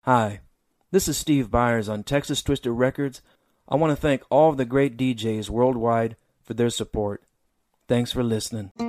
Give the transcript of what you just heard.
Hi, this is Steve Byers on Texas Twisted Records. I want to thank all of the great DJs worldwide for their support. Thanks for listening.